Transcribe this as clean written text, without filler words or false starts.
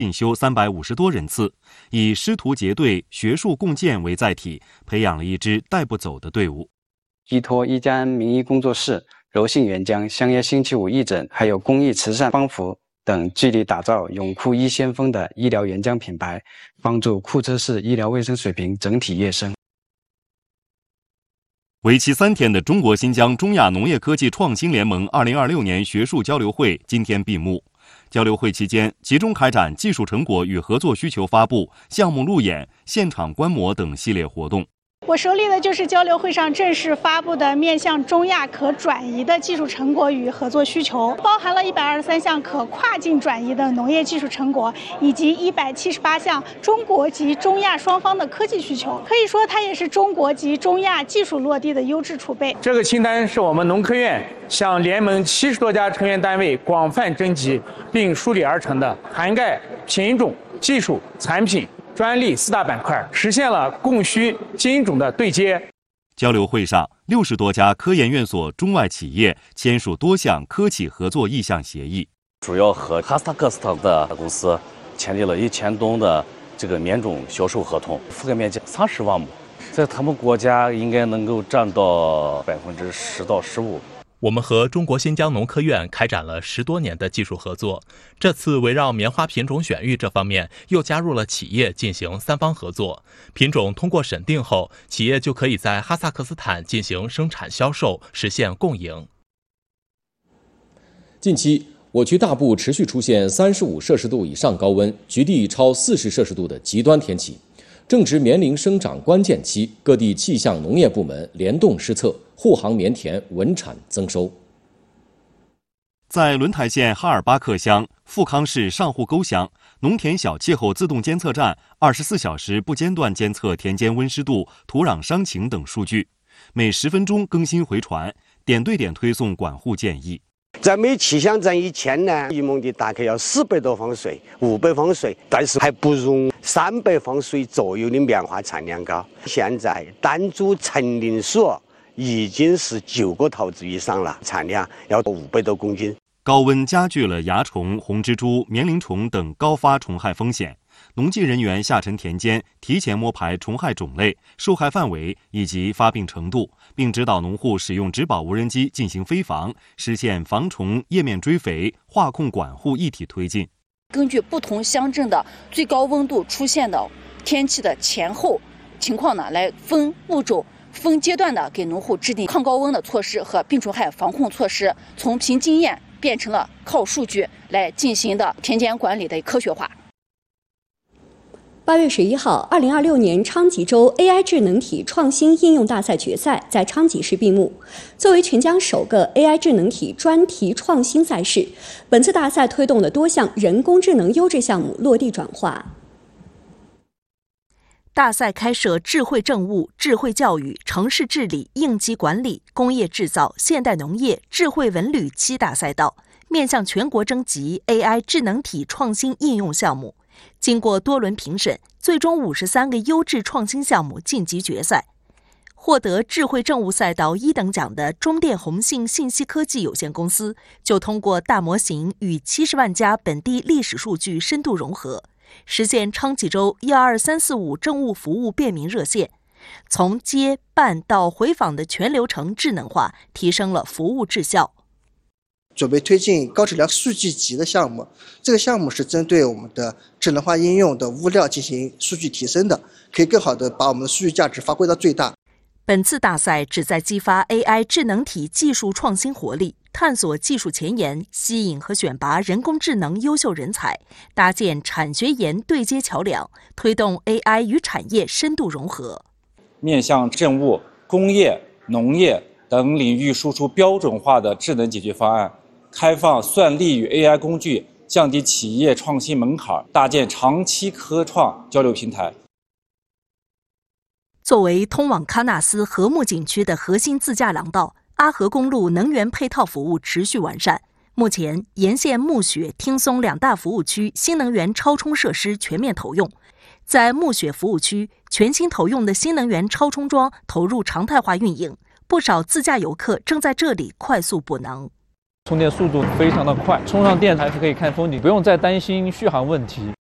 进修350多人次，以师徒结对、学术共建为载体，培养了一支带不走的队伍。 依托一家名医工作室、柔性援疆、相约星期五义诊，还有公益慈善帮扶等，致力打造永库医先锋的医疗援疆品牌，帮助库车市医疗卫生水平整体跃升。 为期3天的中国新疆中亚农业科技创新联盟2026年学术交流会今天闭幕。交流会期间，集中开展技术成果与合作需求发布、项目路演、现场观摩等系列活动。 我手里的就是交流会上正式发布的面向中亚可转移的技术成果与合作需求，包含了123项可跨境转移的农业技术成果，以及178项中国及中亚双方的科技需求。可以说，它也是中国及中亚技术落地的优质储备。 这个清单是我们农科院向联盟70多家成员单位广泛征集并梳理而成的，涵盖品种、技术、产品、专利4大板块，实现了供需精准的对接。 交流会上，60多家科研院所中外企业签署多项科企合作意向协议， 主要和哈萨克斯坦的公司签订了1000吨的这个棉种销售合同，覆盖面积30万亩，在他们国家应该能够占到10%到15%。 我们和中国新疆农科院开展了10多年的技术合作，这次围绕棉花品种选育这方面又加入了企业进行3方合作。品种通过审定后，企业就可以在哈萨克斯坦进行生产销售，实现共赢。 近期，我区大部持续出现35摄氏度以上高温，局地超40摄氏度的极端天气。正值棉龄生长关键期，各地气象农业部门联动施策，护航棉田稳产增收。 在轮台县哈尔巴克乡、富康市上户沟乡，农田小气候自动监测站24小时不间断监测田间温湿度、土壤伤情等数据，每10分钟更新回传，点对点推送管护建议。 在没气象站以前呢，一亩地大概要400多方水、500方水，但是还不如300方水左右的棉花产量高。现在单株成龄数已经是9个头子以上了，产量要500多公斤。 高温加剧了蚜虫、红蜘蛛、棉铃虫等高发虫害风险。农技人员下沉田间，提前摸排虫害种类、受害范围以及发病程度，并指导农户使用植保无人机进行飞防，实现防虫、叶面追肥、化控管护一体推进。 根据不同乡镇的最高温度出现的天气的前后情况呢，来分步骤、分阶段的给农户制定抗高温的措施和病虫害防控措施，从凭经验变成了靠数据来进行的田间管理的科学化。 8月11号，2026年昌吉州 AI 智能体创新应用大赛决赛在昌吉市闭幕。作为全疆首个 AI 智能体专题创新赛事，本次大赛推动了多项人工智能优质项目落地转化。 大赛开设智慧政务、智慧教育、城市治理、应急管理、工业制造、现代农业、智慧文旅7大赛道，面向全国征集 AI 智能体创新应用项目。经过多轮评审，最终53个优质创新项目晋级决赛。获得智慧政务赛道1等奖的中电宏信信息科技有限公司，就通过大模型与70万家本地历史数据深度融合，实现昌吉州12345政务服务便民热线，从接办到回访的全流程智能化，提升了服务质效。 准备推进高质量数据集的项目，这个项目是针对我们的智能化应用的物料进行数据提升的，可以更好的把我们的数据价值发挥到最大。 本次大赛旨在激发 AI 智能体技术创新活力，探索技术前沿，吸引和选拔人工智能优秀人才，搭建产学研对接桥梁，推动 AI 与产业深度融合。 面向政务、工业、农业等领域输出标准化的智能解决方案，开放算力与 AI 工具，降低企业创新门槛，搭建长期科创交流平台。 作为通往喀纳斯禾木景区的核心自驾廊道，阿河公路能源配套服务持续完善。目前，沿线木雪、听松2大服务区新能源超充设施全面投用。在木雪服务区，全新投用的新能源超充桩投入常态化运营，不少自驾游客正在这里快速补能。 充电速度非常的快，充上电还是可以看风景，不用再担心续航问题。